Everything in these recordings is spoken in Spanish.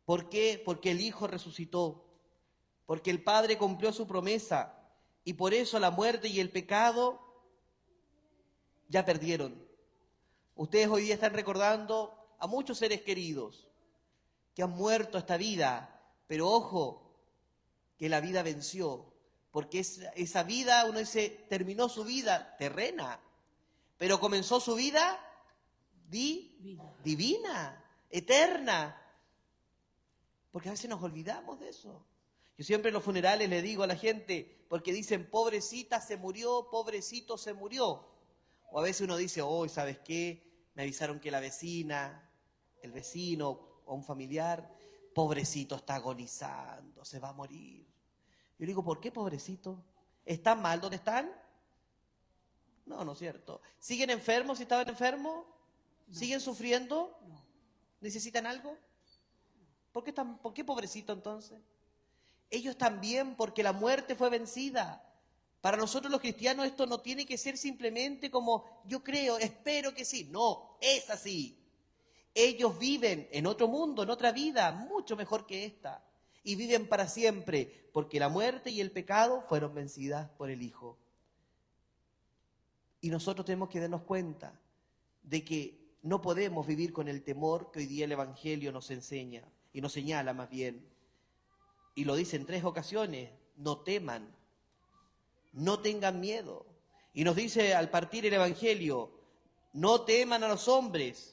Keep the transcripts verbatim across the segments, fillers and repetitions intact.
¿Por qué? Porque el Hijo resucitó, porque el Padre cumplió su promesa y por eso la muerte y el pecado ya perdieron. Ustedes hoy día están recordando a muchos seres queridos que han muerto esta vida, pero ojo, que la vida venció, porque esa, esa vida, uno dice, terminó su vida terrena, pero comenzó su vida di, divina, eterna, porque a veces nos olvidamos de eso. Yo siempre en los funerales le digo a la gente, porque dicen, pobrecita se murió, pobrecito se murió. O a veces uno dice, oh, ¿sabes qué? Me avisaron que la vecina, el vecino o un familiar, pobrecito está agonizando, se va a morir. Yo digo, ¿por qué pobrecito? ¿Están mal donde están? No, no es cierto. ¿Siguen enfermos si estaban enfermos? ¿Siguen sufriendo? ¿Necesitan algo? ¿Por qué, están, ¿Por qué pobrecito entonces? Ellos también, porque la muerte fue vencida. Para nosotros los cristianos esto no tiene que ser simplemente como yo creo, espero que sí. No, es así. Ellos viven en otro mundo, en otra vida, mucho mejor que esta. Y viven para siempre, porque la muerte y el pecado fueron vencidas por el Hijo. Y nosotros tenemos que darnos cuenta de que no podemos vivir con el temor que hoy día el Evangelio nos enseña, y nos señala más bien. Y lo dice en tres ocasiones, no teman, no tengan miedo. Y nos dice al partir el Evangelio, no teman a los hombres.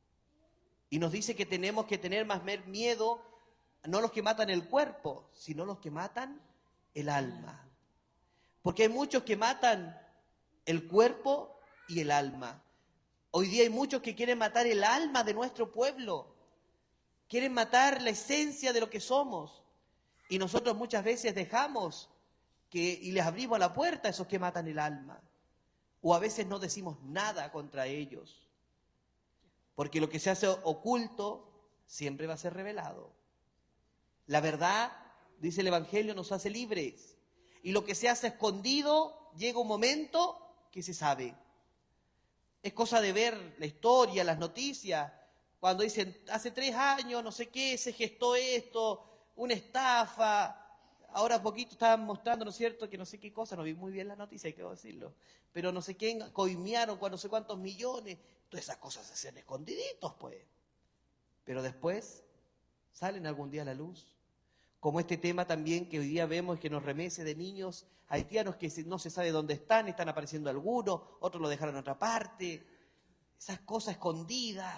Y nos dice que tenemos que tener más miedo, no los que matan el cuerpo, sino los que matan el alma. Porque hay muchos que matan el cuerpo y el alma. Hoy día hay muchos que quieren matar el alma de nuestro pueblo. Quieren matar la esencia de lo que somos. Y nosotros muchas veces dejamos que, y les abrimos la puerta a esos que matan el alma. O a veces no decimos nada contra ellos. Porque lo que se hace oculto siempre va a ser revelado. La verdad, dice el Evangelio, nos hace libres. Y lo que se hace escondido, llega un momento que se sabe. Es cosa de ver la historia, las noticias, cuando dicen, hace tres años, no sé qué, se gestó esto, una estafa. Ahora poquito estaban mostrando, ¿no es cierto?, que no sé qué cosa, no vi muy bien la noticia, hay que decirlo, pero no sé qué, coimearon con no sé cuántos millones, todas esas cosas se hacían escondiditos, pues. Pero después salen algún día a la luz. Como este tema también que hoy día vemos que nos remece de niños haitianos que no se sabe dónde están, están apareciendo algunos, otros lo dejaron en otra parte, esas cosas escondidas.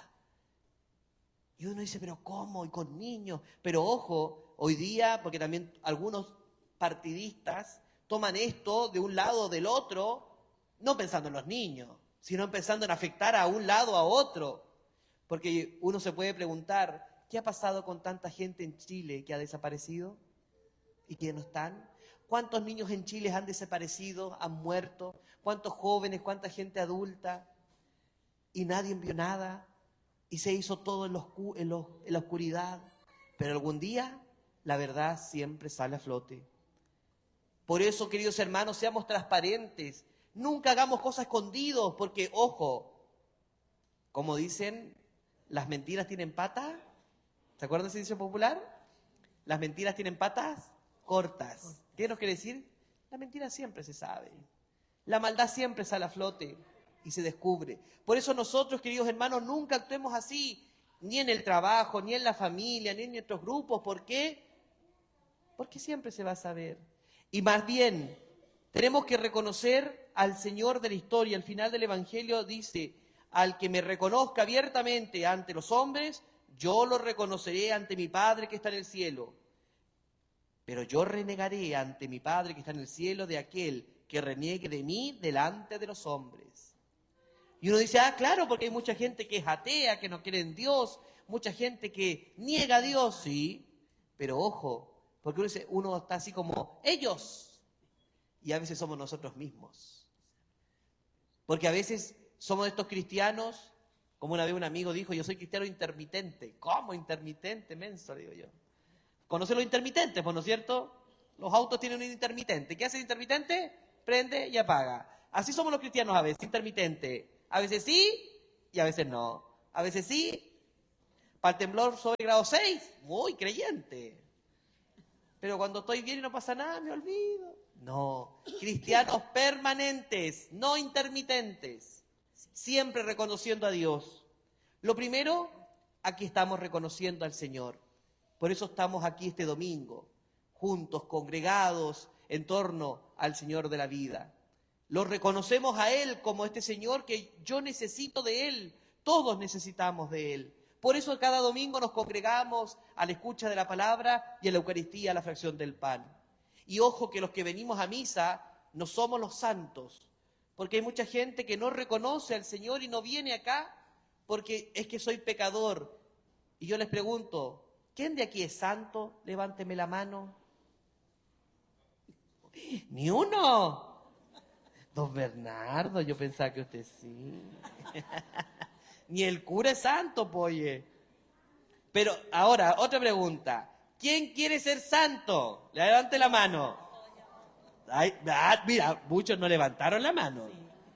Y uno dice, pero ¿cómo? Y con niños. Pero ojo, hoy día, porque también algunos partidistas toman esto de un lado o del otro, no pensando en los niños, sino pensando en afectar a un lado o a otro. Porque uno se puede preguntar, ¿qué ha pasado con tanta gente en Chile que ha desaparecido y que no están? ¿Cuántos niños en Chile han desaparecido, han muerto? ¿Cuántos jóvenes, cuánta gente adulta? Y nadie vio nada. Y se hizo todo en, los, en, los, en la oscuridad. Pero algún día la verdad siempre sale a flote. Por eso, queridos hermanos, seamos transparentes. Nunca hagamos cosas escondidos, porque, ojo, como dicen, las mentiras tienen patas. ¿Se acuerdan de ese dicho popular? Las mentiras tienen patas cortas. ¿Qué nos quiere decir? La mentira siempre se sabe. La maldad siempre sale a flote y se descubre. Por eso nosotros, queridos hermanos, nunca actuemos así, ni en el trabajo, ni en la familia, ni en nuestros grupos. ¿Por qué? Porque siempre se va a saber. Y más bien, tenemos que reconocer al Señor de la historia. Al final del Evangelio dice, al que me reconozca abiertamente ante los hombres, yo lo reconoceré ante mi Padre que está en el cielo. Pero yo renegaré ante mi Padre que está en el cielo de aquel que reniegue de mí delante de los hombres. Y uno dice, ah, claro, porque hay mucha gente que es atea, que no cree en Dios, mucha gente que niega a Dios, sí, pero ojo, porque uno dice, uno está así como, ellos, y a veces somos nosotros mismos. Porque a veces somos estos cristianos, como una vez un amigo dijo, yo soy cristiano intermitente. ¿Cómo intermitente, menso? Digo yo. ¿Conocen los intermitentes, pues, no es cierto? Los autos tienen un intermitente. ¿Qué hace el intermitente? Prende y apaga. Así somos los cristianos a veces, intermitente. A veces sí y a veces no. A veces sí. Para el temblor sobre grado seis, muy creyente. Pero cuando estoy bien y no pasa nada, me olvido. No, cristianos permanentes, no intermitentes, siempre reconociendo a Dios. Lo primero, aquí estamos reconociendo al Señor. Por eso estamos aquí este domingo, juntos, congregados en torno al Señor de la vida. Lo reconocemos a Él como este Señor que yo necesito de Él, todos necesitamos de Él. Por eso cada domingo nos congregamos a la escucha de la palabra y a la Eucaristía, a la fracción del pan. Y ojo que los que venimos a misa no somos los santos, porque hay mucha gente que no reconoce al Señor y no viene acá porque es que soy pecador. Y yo les pregunto, ¿quién de aquí es santo? Levánteme la mano. ¡Ni uno! Don Bernardo, yo pensaba que usted sí. Ni el cura es santo, poye. Pero ahora, otra pregunta. ¿Quién quiere ser santo? Levante la mano. Ay, ah, mira, muchos no levantaron la mano.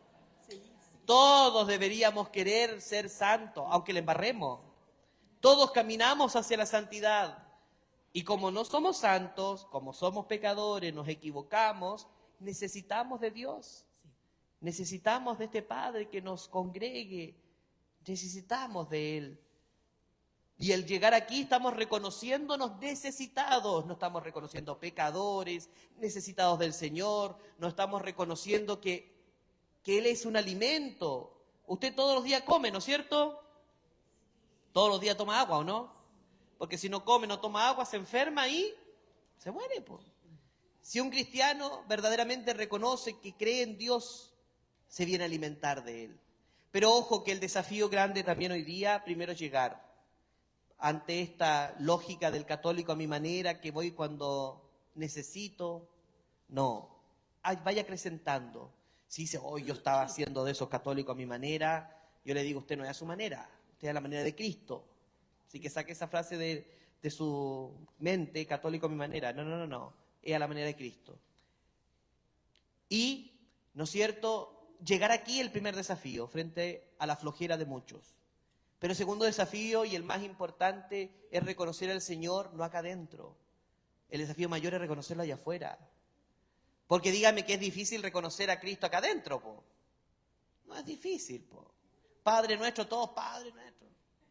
Todos deberíamos querer ser santos, aunque le embarremos. Todos caminamos hacia la santidad. Y como no somos santos, como somos pecadores, nos equivocamos, necesitamos de Dios. Necesitamos de este Padre que nos congregue. Necesitamos de Él. Y al llegar aquí estamos reconociéndonos necesitados, no estamos reconociendo pecadores, necesitados del Señor, no estamos reconociendo que, que Él es un alimento. Usted todos los días come, ¿no es cierto? Todos los días toma agua, ¿o no? Porque si no come, no toma agua, se enferma y se muere, pues. Si un cristiano verdaderamente reconoce que cree en Dios, se viene a alimentar de Él. Pero ojo que el desafío grande también hoy día, primero es llegar ante esta lógica del católico a mi manera, que voy cuando necesito. No, vaya acrecentando. Si dice, hoy oh, yo estaba haciendo de esos católicos a mi manera, yo le digo, usted no es a su manera, usted es a la manera de Cristo. Así que saque esa frase de, de su mente, católico a mi manera. No, no, no, no, es a la manera de Cristo. Y, ¿no es cierto?, llegar aquí el primer desafío, frente a la flojera de muchos. Pero el segundo desafío, y el más importante, es reconocer al Señor no acá adentro. El desafío mayor es reconocerlo allá afuera. Porque dígame que es difícil reconocer a Cristo acá adentro, po. No es difícil, po. Padre nuestro, todos Padre nuestro.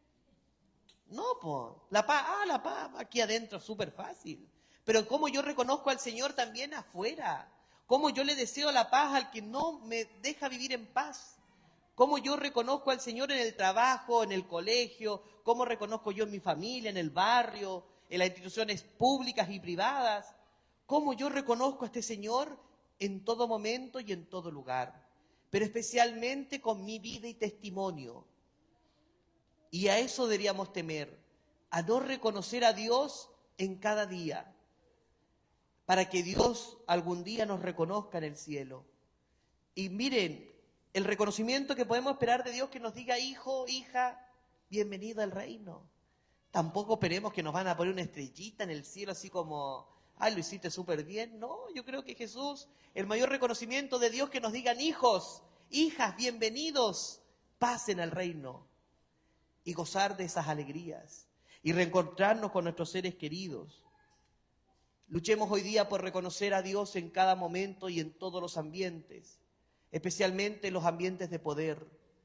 No, po. La paz, ah, la paz, aquí adentro es súper fácil. Pero ¿cómo yo reconozco al Señor también afuera? ¿Cómo yo le deseo la paz al que no me deja vivir en paz? ¿Cómo yo reconozco al Señor en el trabajo, en el colegio? ¿Cómo reconozco yo en mi familia, en el barrio, en las instituciones públicas y privadas? ¿Cómo yo reconozco a este Señor en todo momento y en todo lugar? Pero especialmente con mi vida y testimonio. Y a eso deberíamos temer, a no reconocer a Dios en cada día, para que Dios algún día nos reconozca en el cielo. Y miren, el reconocimiento que podemos esperar de Dios que nos diga, hijo, hija, bienvenido al reino. Tampoco esperemos que nos van a poner una estrellita en el cielo así como, ay, lo hiciste súper bien. No, yo creo que Jesús, el mayor reconocimiento de Dios que nos digan, hijos, hijas, bienvenidos, pasen al reino. Y gozar de esas alegrías. Y reencontrarnos con nuestros seres queridos. Luchemos hoy día por reconocer a Dios en cada momento y en todos los ambientes, especialmente los ambientes de poder,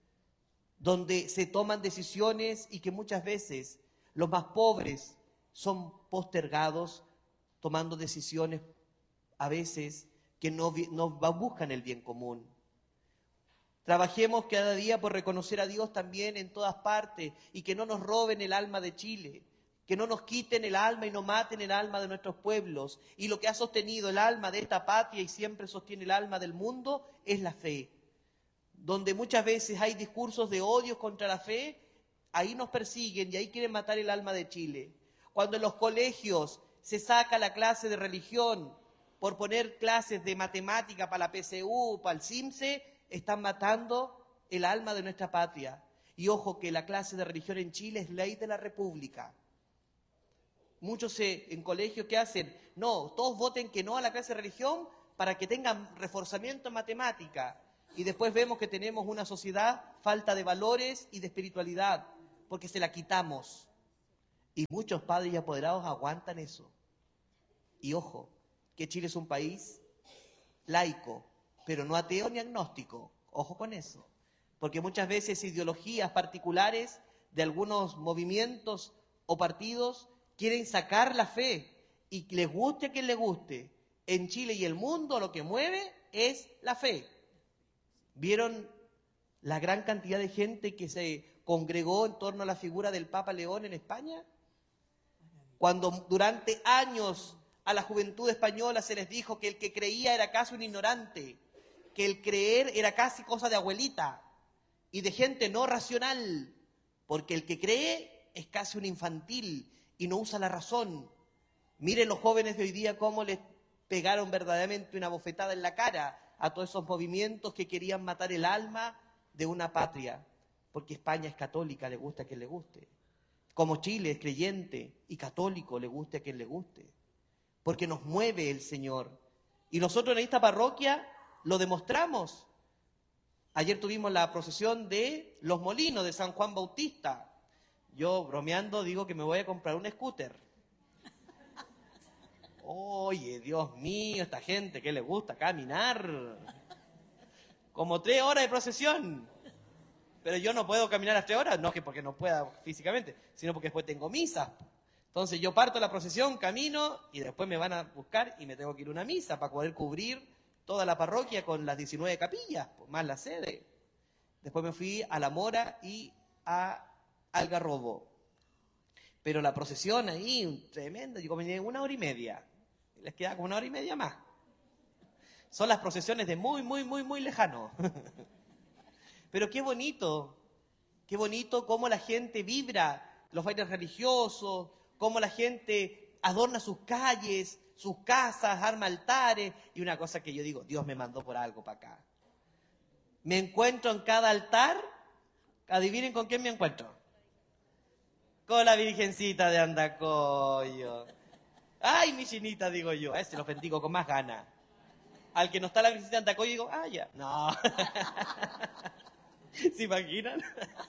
donde se toman decisiones y que muchas veces los más pobres son postergados, tomando decisiones a veces que no, no buscan el bien común. Trabajemos cada día por reconocer a Dios también en todas partes y que no nos roben el alma de Chile. Que no nos quiten el alma y no maten el alma de nuestros pueblos. Y lo que ha sostenido el alma de esta patria y siempre sostiene el alma del mundo es la fe. Donde muchas veces hay discursos de odio contra la fe, ahí nos persiguen y ahí quieren matar el alma de Chile. Cuando en los colegios se saca la clase de religión por poner clases de matemática para la P C U, para el CIMSE, están matando el alma de nuestra patria. Y ojo que la clase de religión en Chile es ley de la República. Muchos se, en colegios, ¿qué hacen? No, todos voten que no a la clase de religión para que tengan reforzamiento en matemática. Y después vemos que tenemos una sociedad falta de valores y de espiritualidad, porque se la quitamos. Y muchos padres y apoderados aguantan eso. Y ojo, que Chile es un país laico, pero no ateo ni agnóstico. Ojo con eso. Porque muchas veces ideologías particulares de algunos movimientos o partidos quieren sacar la fe. Y les guste a quien les guste. En Chile y el mundo lo que mueve es la fe. ¿Vieron la gran cantidad de gente que se congregó en torno a la figura del Papa León en España? Cuando durante años a la juventud española se les dijo que el que creía era casi un ignorante, que el creer era casi cosa de abuelita y de gente no racional, porque el que cree es casi un infantil y no usa la razón. Miren los jóvenes de hoy día cómo les pegaron verdaderamente una bofetada en la cara a todos esos movimientos que querían matar el alma de una patria, porque España es católica, le gusta a quien le guste. Como Chile es creyente y católico, le guste a quien le guste. Porque nos mueve el Señor. Y nosotros en esta parroquia lo demostramos. Ayer tuvimos la procesión de Los Molinos de San Juan Bautista. Yo, bromeando, digo que me voy a comprar un scooter. Oye, Dios mío, esta gente que le gusta caminar. Como tres horas de procesión. Pero yo no puedo caminar las tres horas, no que porque no pueda físicamente, sino porque después tengo misa. Entonces yo parto la procesión, camino, y después me van a buscar y me tengo que ir a una misa para poder cubrir toda la parroquia con las diecinueve capillas, más la sede. Después me fui a La Mora y a Algarrobo. Pero la procesión ahí, tremenda, yo comí una hora y media. Les queda como una hora y media más. Son las procesiones de muy, muy, muy, muy lejano. Pero qué bonito, qué bonito cómo la gente vibra, los bailes religiosos, cómo la gente adorna sus calles, sus casas, arma altares. Y una cosa que yo digo, Dios me mandó por algo para acá. Me encuentro en cada altar, adivinen con quién me encuentro. Con la Virgencita de Andacollo. Ay, mi chinita, digo yo, a ese lo bendigo con más ganas. Al que no está la Virgencita de Andacollo digo, ah, ya, no. ¿Se imaginan?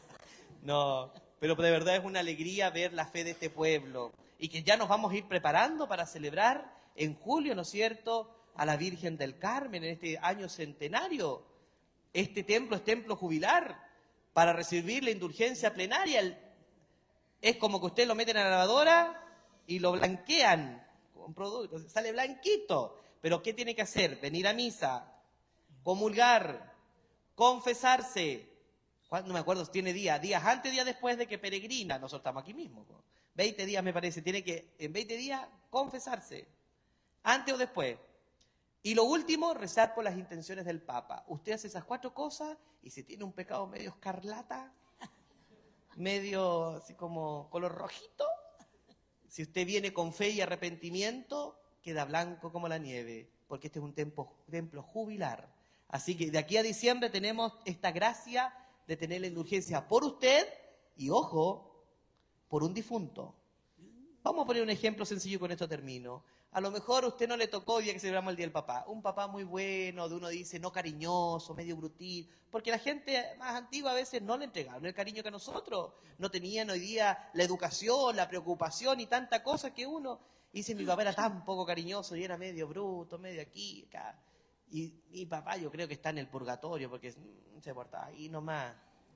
No, pero de verdad es una alegría ver la fe de este pueblo y que ya nos vamos a ir preparando para celebrar en julio, ¿no es cierto?, a la Virgen del Carmen en este año centenario. Este templo es templo jubilar para recibir la indulgencia plenaria. Es como que usted lo meten a la lavadora y lo blanquean con productos, sale blanquito. Pero ¿qué tiene que hacer? Venir a misa, comulgar, confesarse. No me acuerdo si tiene días, días antes, días después de que peregrina. Nosotros estamos aquí mismo. veinte días me parece, tiene que en veinte días confesarse, antes o después. Y lo último, rezar por las intenciones del Papa. Usted hace esas cuatro cosas y si tiene un pecado medio escarlata, medio así como color rojito, si usted viene con fe y arrepentimiento, queda blanco como la nieve, porque este es un templo, templo jubilar. Así que de aquí a diciembre tenemos esta gracia de tener la indulgencia por usted y, ojo, por un difunto. Vamos a poner un ejemplo sencillo y con esto termino. A lo mejor a usted no le tocó el día que celebramos el Día del Papá. Un papá muy bueno, de uno dice, no cariñoso, medio brutil, porque la gente más antigua a veces no le entregaron el cariño que a nosotros. No tenían hoy día la educación, la preocupación y tanta cosa que uno dice, mi papá era tan poco cariñoso y era medio bruto, medio aquí, acá. Y mi papá yo creo que está en el purgatorio porque se portaba ahí nomás.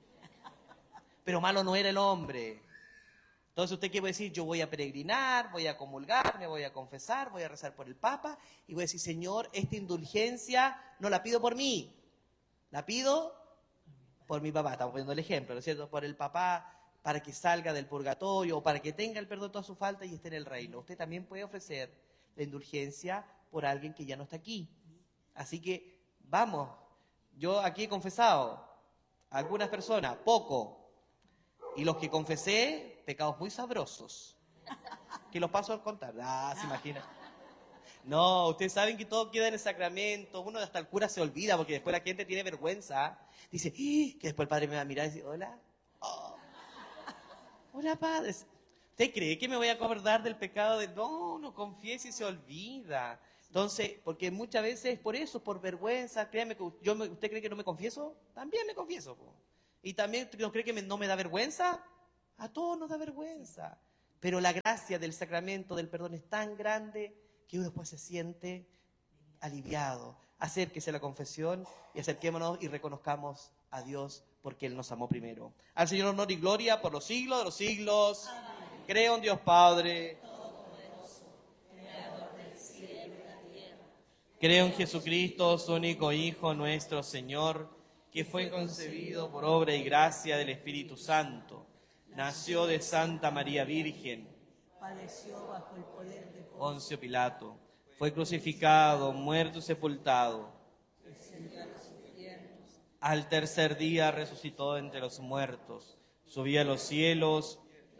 Pero malo no era el hombre. Entonces usted qué va a decir, yo voy a peregrinar, voy a comulgar, me voy a confesar, voy a rezar por el Papa y voy a decir, Señor, esta indulgencia no la pido por mí, la pido por mi papá. Estamos poniendo el ejemplo, ¿no es cierto? Por el papá, para que salga del purgatorio o para que tenga el perdón de toda su falta y esté en el reino. Usted también puede ofrecer la indulgencia por alguien que ya no está aquí. Así que, vamos, yo aquí he confesado a algunas personas, poco, y los que confesé, pecados muy sabrosos, que los paso a contar. Ah, se imagina. No, ustedes saben que todo queda en el sacramento, uno hasta el cura se olvida, porque después la gente tiene vergüenza, dice, ¡ah! Que después el padre me va a mirar y dice, hola, oh. Hola padre, ¿usted cree que me voy a acordar del pecado de...? No, no confiese y se olvida. Entonces, porque muchas veces por eso, por vergüenza, créame que yo me, ¿usted cree que no me confieso? También me confieso. Po. Y también, ¿no cree que me, no me da vergüenza? A todos nos da vergüenza. pero la gracia del sacramento del perdón es tan grande que uno después se siente aliviado. Acérquese a la confesión y acerquémonos y reconozcamos a Dios porque Él nos amó primero. Al Señor honor y gloria por los siglos de los siglos. Amén. Creo en Dios Padre, Todopoderoso, Creador del cielo y la tierra. Creo en Jesucristo, su único Hijo, nuestro Señor, que fue concebido por obra y gracia del Espíritu Santo. Nació de Santa María Virgen. Padeció bajo el poder de Poncio Pilato. Fue crucificado, muerto y sepultado. Descendió a los infiernos. Al tercer día resucitó entre los muertos. Subió a los cielos.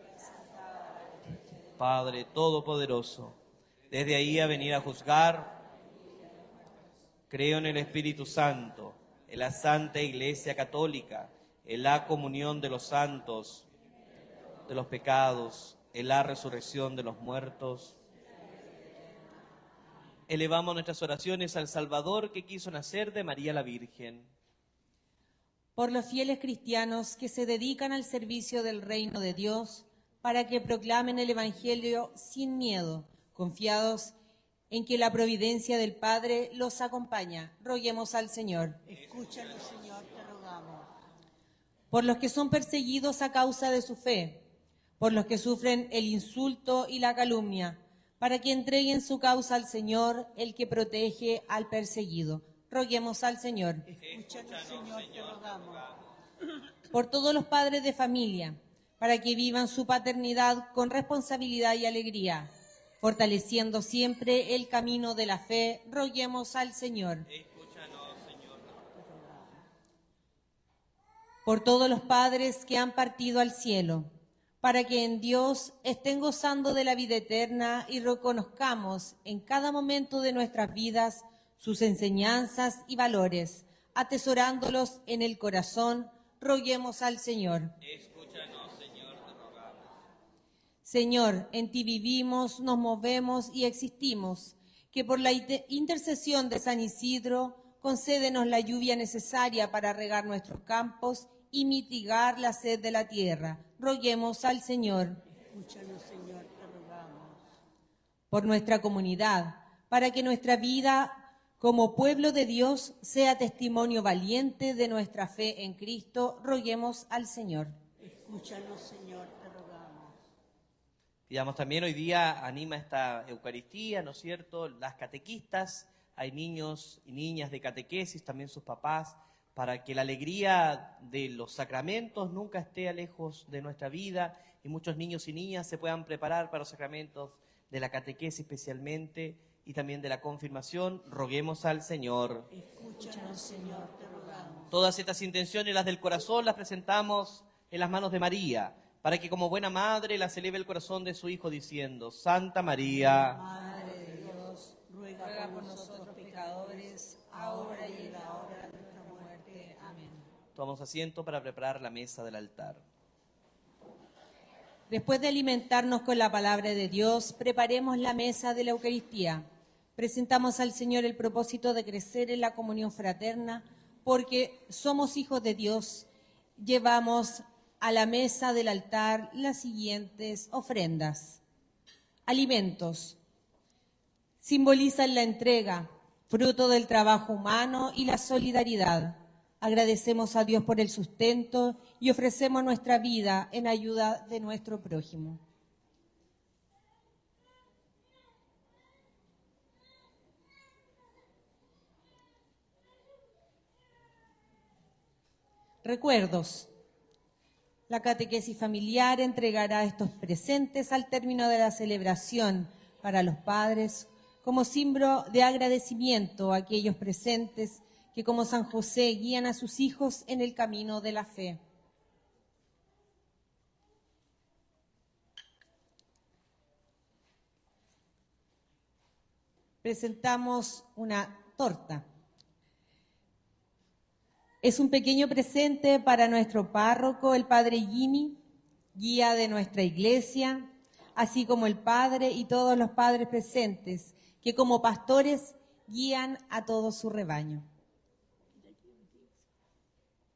Padre Todopoderoso. Desde ahí a venir a juzgar. Creo en el Espíritu Santo, en la Santa Iglesia Católica, en la comunión de los santos, de los pecados, en la resurrección de los muertos. Elevamos nuestras oraciones al Salvador que quiso nacer de María la Virgen. Por los fieles cristianos que se dedican al servicio del reino de Dios, para que proclamen el Evangelio sin miedo, confiados en que la providencia del Padre los acompaña. Roguemos al Señor. Escúchanos, Señor, te rogamos. Por los que son perseguidos a causa de su fe, por los que sufren el insulto y la calumnia, para que entreguen su causa al Señor, el que protege al perseguido. Roguemos al Señor. Escúchanos, Señor, te rogamos. Por todos los padres de familia, para que vivan su paternidad con responsabilidad y alegría, fortaleciendo siempre el camino de la fe, roguemos al Señor. Escúchanos, Señor. Por todos los padres que han partido al cielo, para que en Dios estén gozando de la vida eterna y reconozcamos en cada momento de nuestras vidas sus enseñanzas y valores, atesorándolos en el corazón, roguemos al Señor. Escúchanos, Señor, te rogamos. Señor, en ti vivimos, nos movemos y existimos, que por la intercesión de San Isidro concédenos la lluvia necesaria para regar nuestros campos y mitigar la sed de la tierra. Roguemos al Señor. Escúchanos, Señor, te rogamos. Por nuestra comunidad, para que nuestra vida como pueblo de Dios sea testimonio valiente de nuestra fe en Cristo, roguemos al Señor. Escúchanos, Señor, te rogamos. Pidamos también hoy día, anima esta Eucaristía, ¿no es cierto?, las catequistas, hay niños y niñas de catequesis, también sus papás, para que la alegría de los sacramentos nunca esté lejos de nuestra vida y muchos niños y niñas se puedan preparar para los sacramentos de la catequesis especialmente y también de la confirmación. Roguemos al Señor. Escúchanos, Señor, te rogamos. Todas estas intenciones, las del corazón, las presentamos en las manos de María, para que como buena madre las eleve el corazón de su Hijo diciendo: Santa María, Madre de Dios, ruega, Ruega por por nosotros nosotros pecadores, ahora y en la hora de nuestra muerte. Amén. tomamos asiento para preparar la mesa del altar. Después de alimentarnos con la palabra de Dios, preparemos la mesa de la Eucaristía. Presentamos al Señor el propósito de crecer en la comunión fraterna, porque somos hijos de Dios. Llevamos a la mesa del altar las siguientes ofrendas. Alimentos. Simbolizan la entrega, fruto del trabajo humano y la solidaridad. Agradecemos a Dios por el sustento y ofrecemos nuestra vida en ayuda de nuestro prójimo. Recuerdos. La catequesis familiar entregará estos presentes al término de la celebración para los padres como símbolo de agradecimiento a aquellos presentes que como San José guían a sus hijos en el camino de la fe. Presentamos una torta. Es un pequeño presente para nuestro párroco, el Padre Jimmy, guía de nuestra iglesia, así como el Padre y todos los padres presentes, que como pastores guían a todo su rebaño.